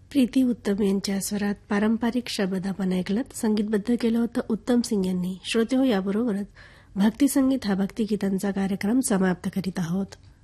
प्रीती उत्तम यांच्या स्वरात पारंपरिक शब्द आपण ऐकलत. संगीतबद्ध केलं होतं उत्तम सिंग यांनी. श्रोते हो, याबरोबरच भक्तिसंगीत हा भक्तिगीतांचा कार्यक्रम समाप्त करीत आहोत.